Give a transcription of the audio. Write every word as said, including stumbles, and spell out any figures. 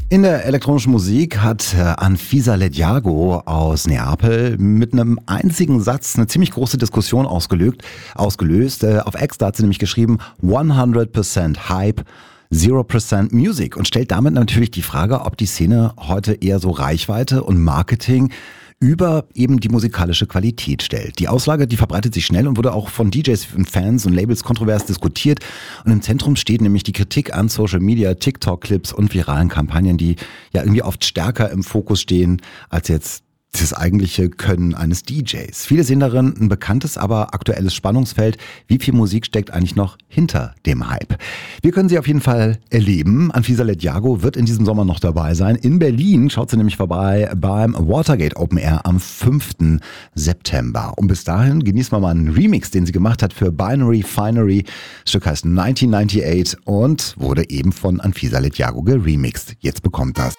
In der elektronischen Musik hat äh, Anfisa Leggjago aus Neapel mit einem einzigen Satz eine ziemlich große Diskussion ausgelöst. ausgelöst. Äh, auf X, da hat sie nämlich geschrieben, hundert Prozent Hype, null Prozent Music, und stellt damit natürlich die Frage, ob die Szene heute eher so Reichweite und Marketing über eben die musikalische Qualität stellt. Die Aussage, die verbreitet sich schnell und wurde auch von D Js und Fans und Labels kontrovers diskutiert. Und im Zentrum steht nämlich die Kritik an Social Media, TikTok-Clips und viralen Kampagnen, die ja irgendwie oft stärker im Fokus stehen als jetzt das eigentliche Können eines D Js. Viele sehen darin ein bekanntes, aber aktuelles Spannungsfeld. Wie viel Musik steckt eigentlich noch hinter dem Hype? Wir können sie auf jeden Fall erleben. Anfisa Leggjago wird in diesem Sommer noch dabei sein. In Berlin schaut sie nämlich vorbei beim Watergate Open Air am fünften September. Und bis dahin genießen wir mal einen Remix, den sie gemacht hat für Binary Finery. Das Stück heißt neunzehnhundertachtzig und wurde eben von Anfisa Leggjago geremixed. Jetzt bekommt das